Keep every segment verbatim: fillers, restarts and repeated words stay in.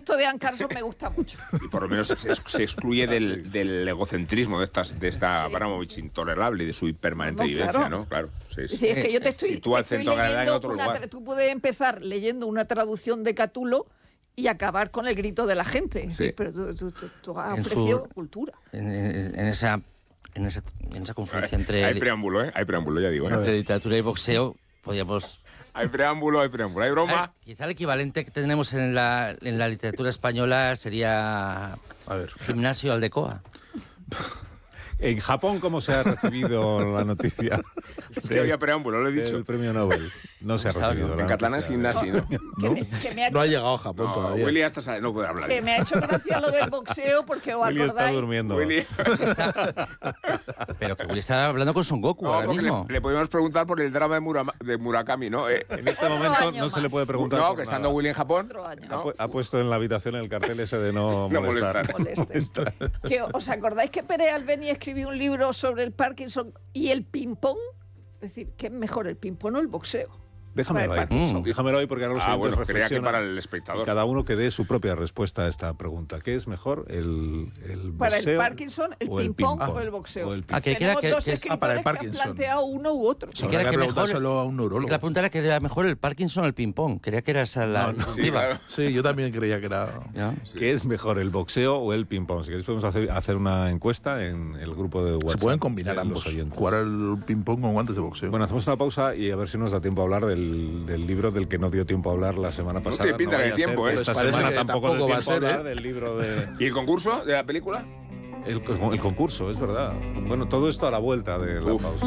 esto de Ann Carson me gusta mucho. Y por lo menos se, se excluye del, del egocentrismo de, estas, de esta sí. Abramovich intolerable y de su permanente no, vivencia, claro. ¿no? Claro. Sí, sí. Sí, es que yo te estoy, Sitúa te el estoy centro en leyendo otro una, lugar. Tú puedes empezar leyendo una traducción de Catulo y acabar con el grito de la gente. Sí. Sí, pero tú, tú, tú, tú has en ofrecido su, cultura. En, en, en esa... En esa, en esa confluencia hay, entre... Hay preámbulo, ¿eh? Hay preámbulo, ya digo. ¿eh? Entre literatura y boxeo, podríamos... Hay preámbulo, hay preámbulo. ¿Hay broma? Ver, quizá el equivalente que tenemos en la, en la literatura española sería... A ver. Gimnasio Aldecoa. En Japón, ¿cómo se ha recibido la noticia? Es que había preámbulo, lo he dicho. El premio Nobel. No se ha recibido. En catalán es gimnasio, ¿no? ¿No? Me, me ha... no ha llegado a Japón no, todavía. Willy hasta sabe, no puede hablar. Que me ha hecho gracia lo del boxeo porque os Willy acordáis. está durmiendo. Willy... Está... Pero que Willy está hablando con Son Goku no, ahora mismo. Le, le podemos preguntar por el drama de, Murama, de Murakami, ¿no? Eh, en este momento no más. se le puede preguntar. No, que estando nada. Willy en Japón. Ha, pu ha puesto en la habitación el cartel ese de no, no molestar. molestar. molestar. Que, ¿os acordáis que Pérez Albeni escribió un libro sobre el Parkinson y el ping-pong? Es decir, ¿qué es mejor, el ping-pong o el boxeo? Déjamelo ahí. Mm. Déjamelo ahí porque ahora los ah, oyentes bueno, reflexionan. Que para el espectador. Cada uno que dé su propia respuesta a esta pregunta. ¿Qué es mejor, el, el boxeo para el Parkinson, el ping-pong o, ping o el boxeo? O el ah, que Tenemos que, dos que escritores ah, para el Parkinson. que han planteado uno u otro. Sí, que era que mejor, a un neurólogo. Que la pregunta era que era mejor el Parkinson o el ping-pong. Creía que era esa la... No, no, sí, claro. sí, yo también creía que era... Sí. ¿Qué es mejor, el boxeo o el ping-pong? Si queréis podemos hacer, hacer una encuesta en el grupo de WhatsApp. Se pueden combinar ambos. Jugar el ping-pong con guantes de boxeo. Bueno, hacemos una pausa y a ver si nos da tiempo a hablar del, del libro del que no dio tiempo a hablar la semana pasada. No te pinta no de tiempo, ¿eh? Esta Parece semana que tampoco, tampoco va a ser, hablar ¿eh? del libro de... ¿Y el concurso de la película? El, el concurso, es verdad. Bueno, todo esto a la vuelta de la Uf. pausa.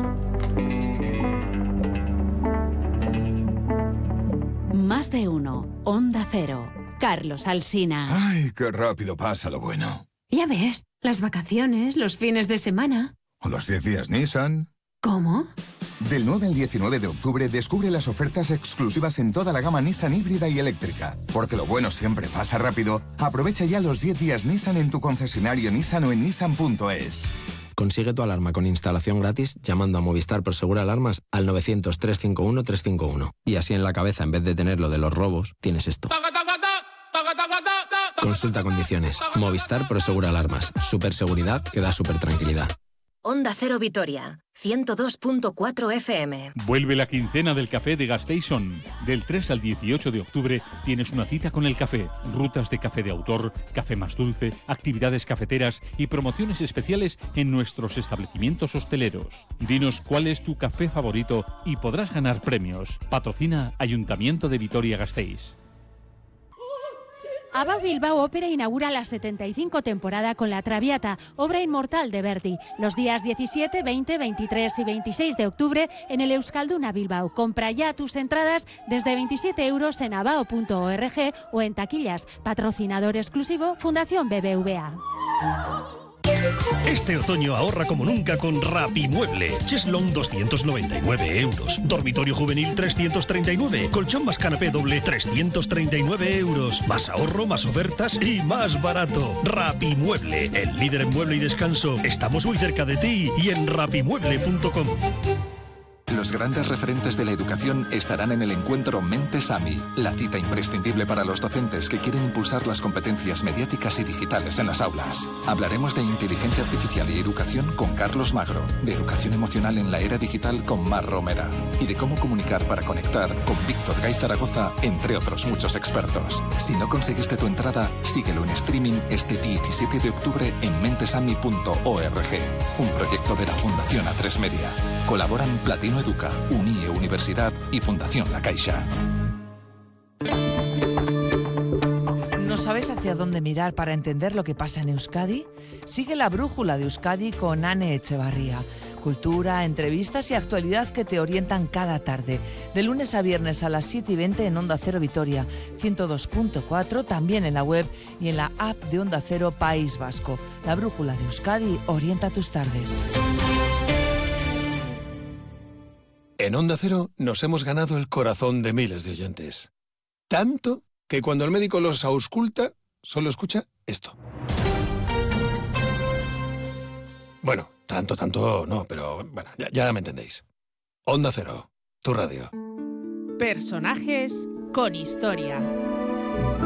Más de uno. Onda Cero. Carlos Alsina. Ay, qué rápido pasa lo bueno. Ya ves, las vacaciones, los fines de semana. O los diez días Nissan. ¿Cómo? Del nueve al diecinueve de octubre descubre las ofertas exclusivas en toda la gama Nissan híbrida y eléctrica. Porque lo bueno siempre pasa rápido. Aprovecha ya los diez días Nissan en tu concesionario Nissan o en nissan punto es. Consigue tu alarma con instalación gratis llamando a Movistar Prosegur Alarmas al novecientos, trescientos cincuenta y uno, trescientos cincuenta y uno. Y así en la cabeza, en vez de tener lo de los robos, tienes esto. Consulta condiciones. Movistar Prosegur Alarmas. Super seguridad que da super tranquilidad. Onda Cero Vitoria, ciento dos punto cuatro F M. Vuelve la quincena del café de Gasteizen. Del tres al dieciocho de octubre tienes una cita con el café. Rutas de café de autor, café más dulce, actividades cafeteras y promociones especiales en nuestros establecimientos hosteleros. Dinos cuál es tu café favorito y podrás ganar premios. Patrocina Ayuntamiento de Vitoria-Gasteiz. ABBA Bilbao Ópera inaugura la setenta y cinco temporada con La Traviata, obra inmortal de Verdi, los días diecisiete, veinte, veintitrés y veintiséis de octubre en el Euskalduna Bilbao. Compra ya tus entradas desde veintisiete euros en abao punto org o en taquillas. Patrocinador exclusivo Fundación B B V A. Este otoño ahorra como nunca con Rapimueble. Cheslong doscientos noventa y nueve euros. Dormitorio juvenil trescientos treinta y nueve. Colchón más canapé doble trescientos treinta y nueve euros. Más ahorro, más ofertas y más barato. Rapimueble, el líder en mueble y descanso. Estamos muy cerca de ti y en rapimueble punto com. Los grandes referentes de la educación estarán en el encuentro Mentes AMI, la cita imprescindible para los docentes que quieren impulsar las competencias mediáticas y digitales en las aulas. Hablaremos de inteligencia artificial y educación con Carlos Magro, de educación emocional en la era digital con Mar Romera y de cómo comunicar para conectar con Víctor Gay Zaragoza, entre otros muchos expertos. Si no conseguiste tu entrada, síguelo en streaming este diecisiete de octubre en mentesami punto org, un proyecto de la Fundación A tres Media. Colaboran Platino Educa, Unie Universidad y Fundación La Caixa. ¿No sabes hacia dónde mirar para entender lo que pasa en Euskadi? Sigue la brújula de Euskadi con Ane Echevarría. Cultura, entrevistas y actualidad que te orientan cada tarde. De lunes a viernes a las siete y veinte en Onda Cero Vitoria, ciento dos punto cuatro, también en la web y en la app de Onda Cero País Vasco. La brújula de Euskadi orienta tus tardes. En Onda Cero nos hemos ganado el corazón de miles de oyentes. Tanto que cuando el médico los ausculta, solo escucha esto. Bueno, tanto, tanto no, pero bueno, ya, ya me entendéis. Onda Cero, tu radio. Personajes con historia.